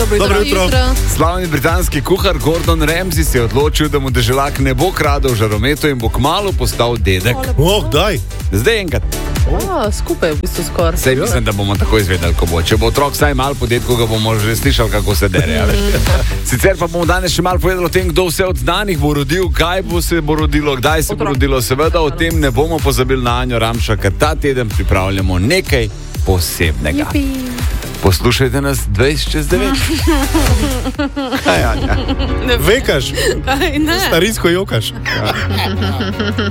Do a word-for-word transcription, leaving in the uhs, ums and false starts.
Dobro jutro. Slavni britanski kuhar Gordon Ramsay se je odločil, da mu deželak ne bo kradel v žarometu in bo kmalu postal dedek. Oh, daj. Zdaj enkrat. A, skupaj v bistvu skoraj. Sej mislim, da bomo tako izvedeli, ko bo. Če bo otrok vsaj malo po dedku, ga bomo že slišali, kako se dere. Ali? Sicer pa bomo danes še malo povedali o tem, kdo vse od znanih bo rodil, kaj bo se bo rodilo, kdaj se bo rodilo. Seveda o tem ne bomo pozabili na Anjo Ramša, ker ta teden pripravljamo nekaj posebnega. Jupi. Poslušajte nas dvajset čez devet. Kaj, Anja? Vekaš, Kaj, ne. starinsko jokaš.